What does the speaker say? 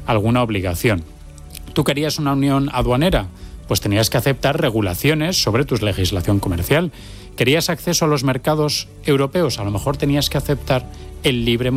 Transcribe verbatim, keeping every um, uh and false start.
alguna obligación. ¿Tú querías una unión aduanera? Pues tenías que aceptar regulaciones sobre tu legislación comercial. ¿Querías acceso a los mercados europeos? A lo mejor tenías que aceptar el libre